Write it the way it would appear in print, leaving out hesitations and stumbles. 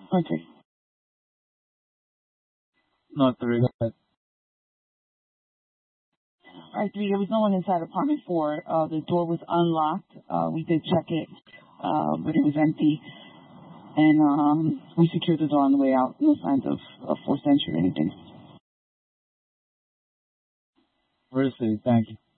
Okay. No, 3, go ahead. All right, 3, there was no one inside apartment 4. The door was unlocked. We did check it, but it was empty. And we secured the door on the way out. No signs of forced entry or anything. We're the city. Thank you.